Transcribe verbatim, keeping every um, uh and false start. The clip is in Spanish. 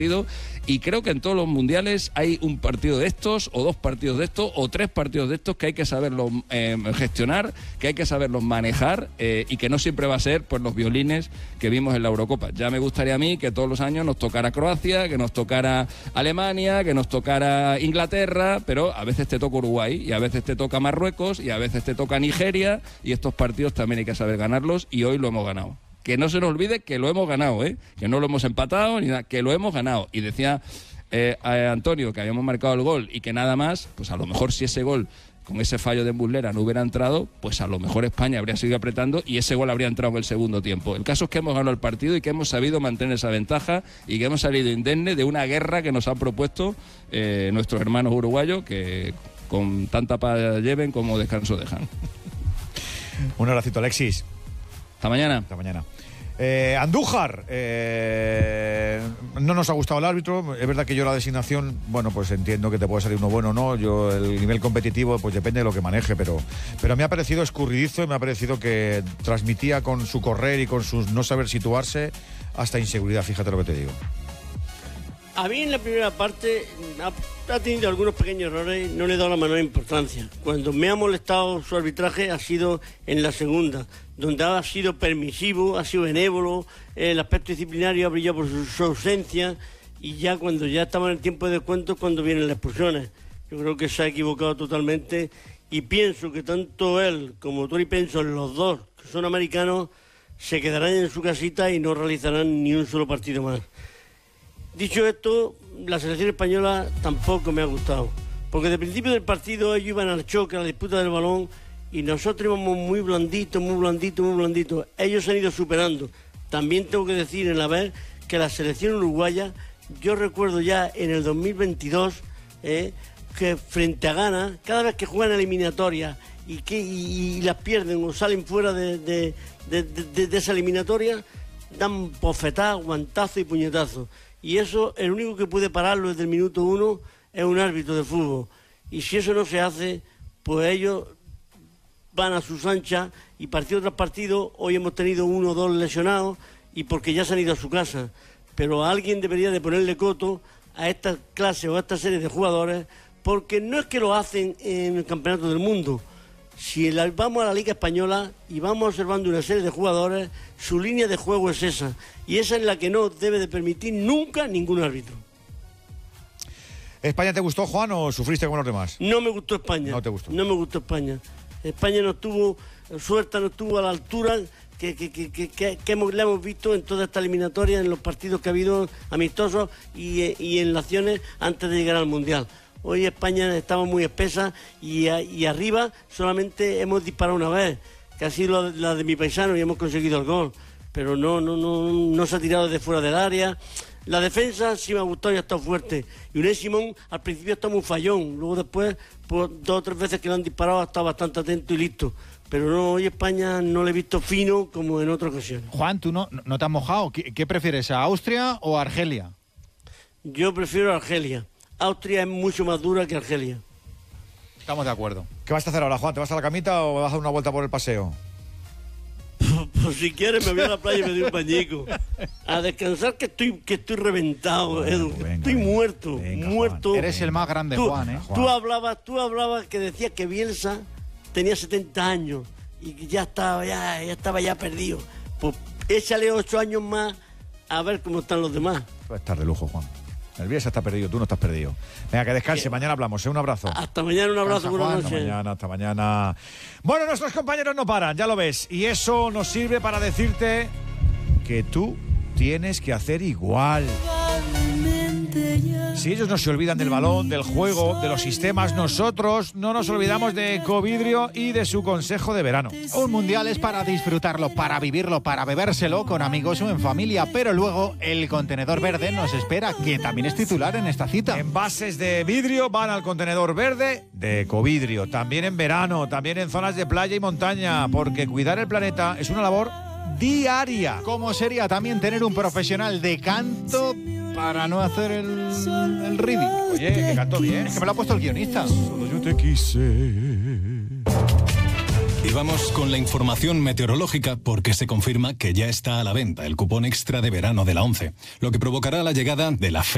Y creo que en todos los mundiales hay un partido de estos, o dos partidos de estos, o tres partidos de estos que hay que saberlos eh, gestionar, que hay que saberlos manejar, eh, y que no siempre va a ser pues los violines que vimos en la Eurocopa. Ya me gustaría a mí que todos los años nos tocara Croacia, que nos tocara Alemania, que nos tocara Inglaterra, pero a veces te toca Uruguay, y a veces te toca Marruecos, y a veces te toca Nigeria, y estos partidos también hay que saber ganarlos, y hoy lo hemos ganado. Que no se nos olvide que lo hemos ganado, ¿eh? Que no lo hemos empatado, ni nada, que lo hemos ganado. Y decía eh, a Antonio que habíamos marcado el gol y que nada más, pues a lo mejor si ese gol, con ese fallo de Muslera, no hubiera entrado, pues a lo mejor España habría seguido apretando y ese gol habría entrado en el segundo tiempo. El caso es que hemos ganado el partido y que hemos sabido mantener esa ventaja y que hemos salido indemne de una guerra que nos han propuesto eh, nuestros hermanos uruguayos, que con tanta paz lleven como descanso dejan. Un abracito, Alexis. Hasta mañana. Hasta mañana. Eh, Andújar, eh, no nos ha gustado el árbitro. Es verdad que yo la designación, bueno, pues entiendo que te puede salir uno bueno o no. Yo el nivel competitivo, pues depende de lo que maneje, pero, pero me ha parecido escurridizo y me ha parecido que transmitía con su correr y con su no saber situarse hasta inseguridad, fíjate lo que te digo. A mí en la primera parte ha, ha tenido algunos pequeños errores, no le he dado la menor importancia. Cuando me ha molestado su arbitraje ha sido en la segunda, donde ha sido permisivo, ha sido benévolo, el aspecto disciplinario ha brillado por su, su ausencia, y ya cuando ya estaba en el tiempo de descuento, cuando vienen las expulsiones. Yo creo que se ha equivocado totalmente, y pienso que tanto él como Toni Penson, los dos que son americanos, se quedarán en su casita y no realizarán ni un solo partido más. Dicho esto, la selección española tampoco me ha gustado, porque desde el principio del partido ellos iban al choque, a la disputa del balón, y nosotros íbamos muy blanditos, muy blanditos, muy blanditos. Ellos se han ido superando. También tengo que decir en la vez que la selección uruguaya, yo recuerdo ya en el dos mil veintidós, eh, que frente a Ghana, cada vez que juegan eliminatoria y, que, y, y las pierden o salen fuera de, de, de, de, de esa eliminatoria, dan bofetadas, guantazos y puñetazos. Y eso, el único que puede pararlo desde el minuto uno es un árbitro de fútbol. Y si eso no se hace, pues ellos van a sus anchas, y partido tras partido, hoy hemos tenido uno o dos lesionados, y porque ya se han ido a su casa. Pero alguien debería de ponerle coto a esta clase o a esta serie de jugadores, porque no es que lo hacen en el Campeonato del Mundo. Si la, vamos a la Liga Española y vamos observando una serie de jugadores, su línea de juego es esa, y esa es la que no debe de permitir nunca ningún árbitro. ¿España te gustó, Juan, o sufriste con los demás? No me gustó España. No te gustó. No me gustó España. España no tuvo suerte, no estuvo a la altura que, que, que, que, que, que hemos, le hemos visto en toda esta eliminatoria, en los partidos que ha habido amistosos y, y en las acciones antes de llegar al Mundial. Hoy España estaba muy espesa y, y arriba solamente hemos disparado una vez, que ha sido la, la de mi paisano, y hemos conseguido el gol. Pero no, no, no, no se ha tirado desde fuera del área. La defensa sí me ha gustado y ha estado fuerte. Y Unai Simón al principio está muy fallón, luego después, pues, dos o tres veces que lo han disparado, ha estado bastante atento y listo. Pero no, hoy España no le he visto fino como en otras ocasiones. Juan, tú no, no te has mojado. ¿Qué, qué prefieres, a Austria o a Argelia? Yo prefiero a Argelia. Austria es mucho más dura que Argelia. Estamos de acuerdo. ¿Qué vas a hacer ahora, Juan? ¿Te vas a la camita o vas a dar una vuelta por el paseo? Pues si quieres me voy a la playa y me doy un bañico. A descansar, que estoy que estoy reventado, bueno, Edu. Venga, estoy venga, muerto, venga, muerto. Juan. Eres el más grande, tú, Juan, ¿eh? Tú hablabas, tú hablabas que decías que Bielsa tenía setenta años y que ya estaba ya, ya estaba ya perdido. Pues échale ocho años más a ver cómo están los demás. Va a estar de lujo, Juan. El Bielsa está perdido, tú no estás perdido. Venga, que descanse, mañana hablamos, ¿eh? Un abrazo. Hasta mañana, un abrazo, buenas noches. Hasta mañana, hasta mañana. Bueno, nuestros compañeros no paran, ya lo ves. Y eso nos sirve para decirte que tú tienes que hacer igual. Si ellos no se olvidan del balón, del juego, de los sistemas, nosotros no nos olvidamos de Ecovidrio y de su consejo de verano. Un mundial es para disfrutarlo, para vivirlo, para bebérselo con amigos o en familia, pero luego el contenedor verde nos espera, que también es titular en esta cita. Envases de vidrio van al contenedor verde de Ecovidrio, también en verano, también en zonas de playa y montaña, porque cuidar el planeta es una labor diaria. ¿Cómo sería también tener un profesional de canto para no hacer el, el ridículo? Oye, que canto bien. Es que me lo ha puesto el guionista. Solo yo te quise. Y vamos con la información meteorológica, porque se confirma que ya está a la venta el cupón extra de verano de la ONCE, lo que provocará la llegada de la